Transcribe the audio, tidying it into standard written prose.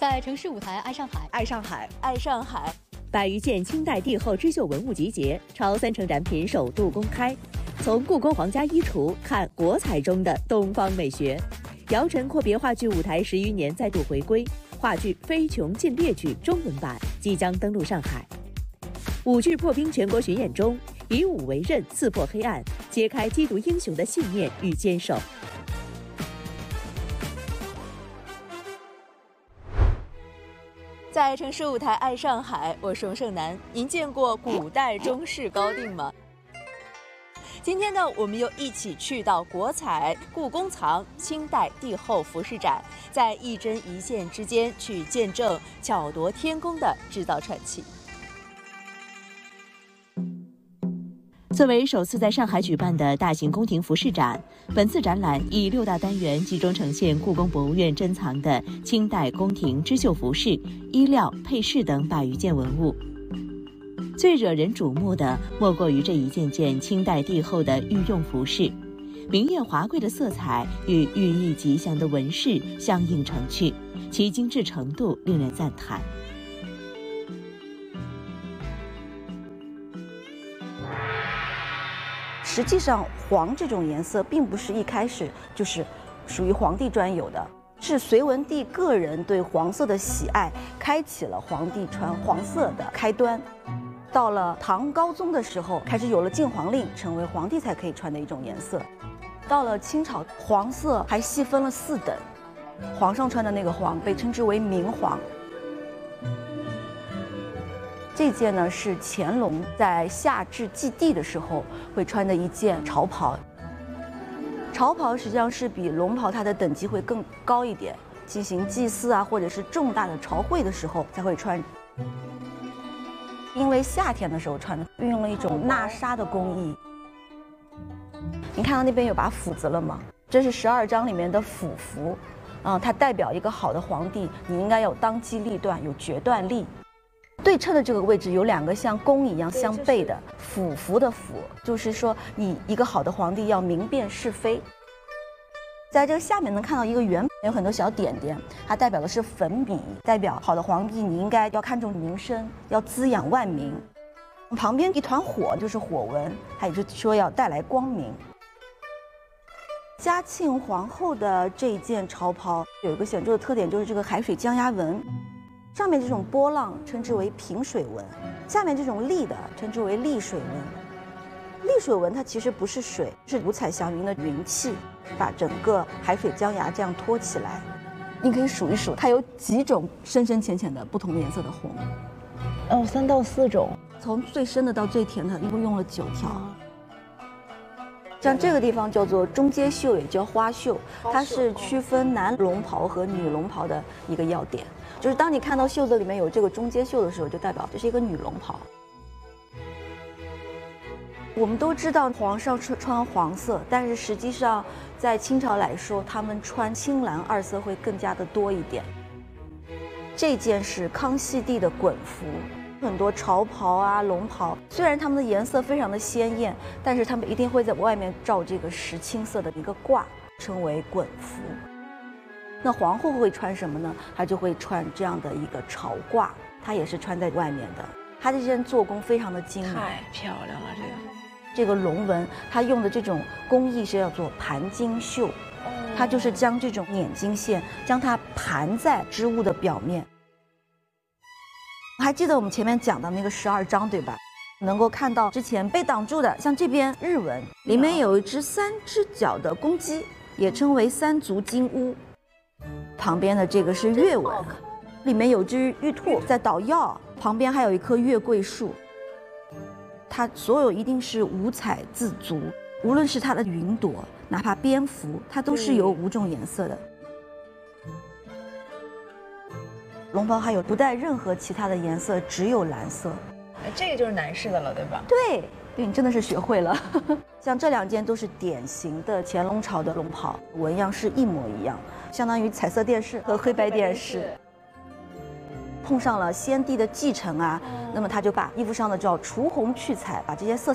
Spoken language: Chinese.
在城市舞台爱上海， 爱上海， 爱上海。 100余件清代帝后织绣文物集结，超30%展品首度公开。从故宫皇家衣橱看国彩中的东方美学。姚晨阔别话剧舞台10余年再度回归，话剧《飞琼进列举》中文版即将登陆上海。舞剧破冰全国巡演中，以武为刃，刺破黑暗，揭开缉毒英雄的信念与坚守。 在城市舞台爱上海，我是翁胜男。您见过古代中式高定吗？今天呢，我们又一起去到国彩故宫藏清代帝后服饰展，在一针一线之间去见证巧夺天工的制造传奇。 作为首次在上海举办的大型宫廷服饰展，本次展览以6大单元集中呈现故宫博物院珍藏的清代宫廷织绣服饰、衣料、配饰等100余件文物。最惹人瞩目的莫过于这一件件清代帝后的御用服饰，明艳华贵的色彩与寓意吉祥的纹饰相映成趣，其精致程度令人赞叹。 实际上，黄这种颜色并不是一开始就是属于皇帝专有的，是隋文帝个人对黄色的喜爱，开启了皇帝穿黄色的开端。到了唐高宗的时候，开始有了禁黄令，成为皇帝才可以穿的一种颜色。到了清朝，黄色还细分了4等，皇上穿的那个黄被称之为明黄。这件呢是乾隆在夏至祭地的时候会穿的一件朝袍。朝袍实际上是比龙袍它的等级会更高一点，进行祭祀啊或者是重大的朝会的时候才会穿。因为夏天的时候穿的，运用了一种纳纱的工艺。你看到那边有把斧子了吗？这是12章里面的斧符，它代表一个好的皇帝，你应该有当机立断，有决断力。对称的这个位置有2个像弓一样相背的斧符的斧，就是说你一个好的皇帝要明辨是非。在这个下面能看到一个圆，有很多小点点，它代表的是粉笔，代表好的皇帝你应该要看重民生，要滋养万民。旁边一团火就是火纹，它也是说要带来光明。嘉庆皇后的这一件朝袍有一个显著的特点，就是这个海水江崖纹。上面这种波浪称之为平水纹，下面这种立的称之为立水纹。立水纹它其实不是水，是五彩祥云的云气，把整个海水江崖这样托起来。你可以数一数，它有几种深深浅浅的不同颜色的红。 3到4种， 从最深的到最甜的，一共用了9条。像这个地方叫做中阶绣，也叫花绣，它是区分男龙袍和女龙袍的一个要点。就是当你看到袖子里面有这个中阶绣的时候，就代表这是一个女龙袍。我们都知道皇上穿黄色，但是实际上在清朝来说，他们穿青蓝2色会更加的多一点。这件是康熙帝的衮服。很多朝袍啊、龙袍，虽然它们的颜色非常的鲜艳，但是他们一定会在外面罩这个石青色的一个褂，称为衮服。那皇后会穿什么呢？她就会穿这样的一个朝褂，她也是穿在外面的。她这件做工非常的精美， 太漂亮了。 这个龙纹，它用的这种工艺是叫做盘金绣，它就是将这种捻金线将它盘在织物的表面。还记得我们前面讲的那个12章对吧？能够看到之前被挡住的，像这边日纹里面有一只3只脚的公鸡，也称为3足金乌。旁边的这个是月纹，里面有只玉兔在捣药，旁边还有一棵月桂树。它所有一定是五彩自足，无论是它的云朵，哪怕蝙蝠，它都是有5种颜色的。龙袍还有不带任何其他的颜色，只有蓝色。 这个就是男士的了，对吧？ 对，你真的是学会了。像这2件都是典型的乾隆朝的龙袍，纹样是一模一样，相当于彩色电视和黑白电视。碰上了先帝的继承啊，那么他就把衣服上的叫除红去彩，把这些色